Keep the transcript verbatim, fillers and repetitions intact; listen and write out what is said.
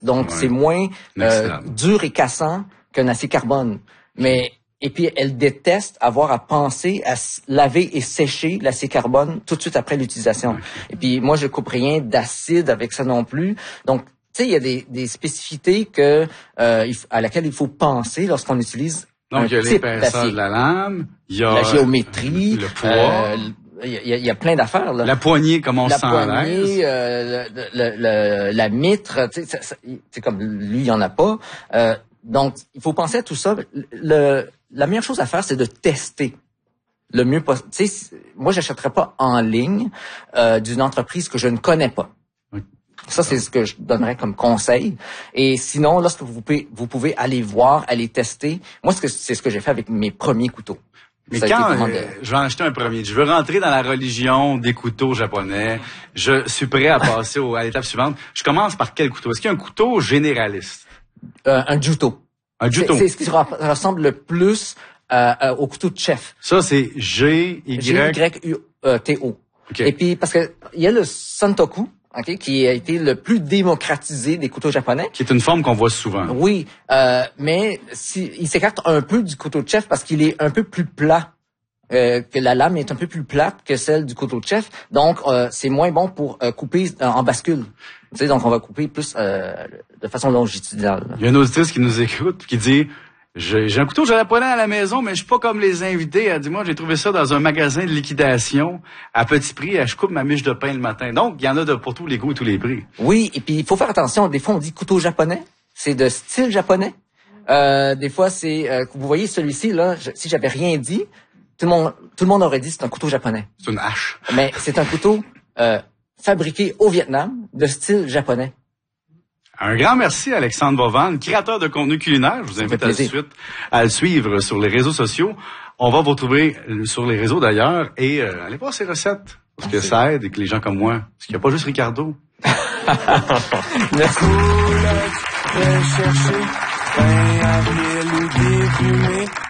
Donc, ouais. c'est moins euh, dur et cassant qu'un acier carbone. Mais et puis, elle déteste avoir à penser à laver et sécher l'acier carbone tout de suite après l'utilisation. Okay. Et puis, moi, je coupe rien d'acide avec ça non plus. Donc, tu sais, il y a des, des spécificités que euh, à laquelle il faut penser lorsqu'on utilise Donc, un il y a type l'épaisseur de la lame, il y a la géométrie, le poids. Euh, Il y, a, il y a plein d'affaires, là. La poignée, comment on la se sent à l'aise. La poignée, euh, le, le, le, la mitre, tu sais, c'est comme lui, il y en a pas. Euh, donc, il faut penser à tout ça. Le, la meilleure chose à faire, c'est de tester le mieux possible. Tu sais, moi, j'achèterais pas en ligne euh, d'une entreprise que je ne connais pas. Oui. Ça, c'est ce que je donnerais comme conseil. Et sinon, lorsque vous pouvez, vous pouvez aller voir, aller tester. Moi, c'est ce, ce que j'ai fait avec mes premiers couteaux. Mais ça quand euh, de... je vais en acheter un premier, je veux rentrer dans la religion des couteaux japonais, je suis prêt à passer au, à l'étape suivante. Je commence par quel couteau? Est-ce qu'il y a un couteau généraliste? Euh, un juto. Un juto. C'est, c'est ce qui ressemble le plus euh, euh, au couteau de chef. Ça, c'est G Y G Y T O. Okay. Et puis, parce que il y a le Santoku, okay, qui a été le plus démocratisé des couteaux japonais. Qui est une forme qu'on voit souvent. Oui, euh, mais si, il s'écarte un peu du couteau de chef parce qu'il est un peu plus plat. Euh, que la lame est un peu plus plate que celle du couteau de chef. Donc, euh, c'est moins bon pour euh, couper euh, en bascule. Tu sais, donc on va couper plus euh, de façon longitudinale. Il y a une auditrice qui nous écoute qui dit... J'ai, j'ai un couteau japonais à la maison, mais je suis pas comme les invités. Elle dit, moi, j'ai trouvé ça dans un magasin de liquidation à petit prix. Je coupe ma miche de pain le matin. Donc, il y en a de, pour tous les goûts et tous les prix. Oui, et puis il faut faire attention. Des fois, on dit couteau japonais. C'est de style japonais. Euh, des fois, c'est... Euh, vous voyez celui-ci, là, je, si j'avais rien dit, tout le monde tout le monde aurait dit c'est un couteau japonais. C'est une hache. Mais c'est un couteau euh, fabriqué au Vietnam, de style japonais. Un grand merci, Alexandre Bovan, créateur de contenu culinaire. Je vous invite à, suite, à le suivre sur les réseaux sociaux. On va vous retrouver sur les réseaux d'ailleurs et euh, allez voir ses recettes. Parce que ça aide et que les gens comme moi, parce qu'il n'y a pas juste Ricardo. Merci.